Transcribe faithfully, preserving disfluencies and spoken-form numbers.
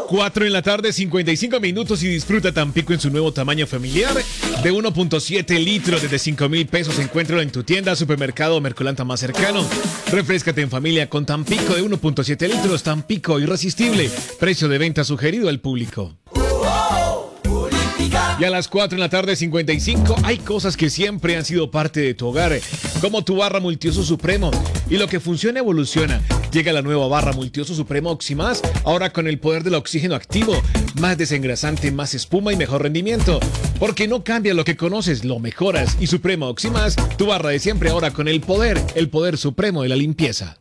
cuatro en la tarde, cincuenta y cinco minutos y disfruta Tampico en su nuevo tamaño familiar de uno punto siete litros desde cinco mil pesos. Encuéntralo en tu tienda, supermercado o Mercolanta más cercano. Refréscate en familia con Tampico de uno punto siete litros. Tampico irresistible. Precio de venta sugerido al público. Y a las cuatro en la tarde, cincuenta y cinco, hay cosas que siempre han sido parte de tu hogar, como tu barra multiuso supremo. Y lo que funciona evoluciona. Llega la nueva barra multiuso supremo Oximás, ahora con el poder del oxígeno activo, más desengrasante, más espuma y mejor rendimiento. Porque no cambia lo que conoces, lo mejoras. Y Supremo Oximás, tu barra de siempre ahora con el poder, el poder supremo de la limpieza.